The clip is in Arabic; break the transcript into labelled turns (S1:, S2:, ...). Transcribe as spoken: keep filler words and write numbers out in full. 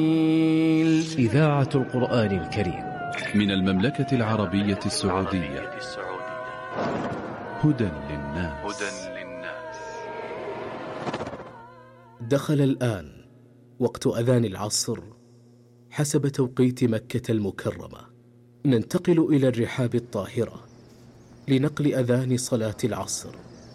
S1: إذاعة القرآن الكريم
S2: من المملكة العربية السعودية. هدى للناس.
S1: دخل الآن وقت أذان العصر حسب توقيت مكة المكرمة. ننتقل إلى الرحاب الطاهرة لنقل أذان صلاة العصر.